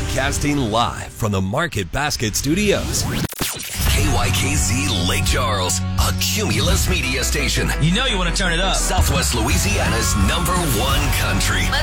Broadcasting live from the Market Basket Studios. KYKZ Lake Charles, a Cumulus media station. You know you want to turn it up. Southwest Louisiana's #1 country.